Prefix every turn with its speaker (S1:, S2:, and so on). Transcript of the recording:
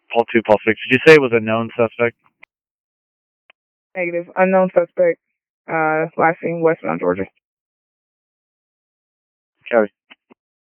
S1: Paul 2, Paul 6. Did you say it was a known suspect?
S2: Negative. Unknown suspect. Last seen westbound Georgia.
S1: Copy.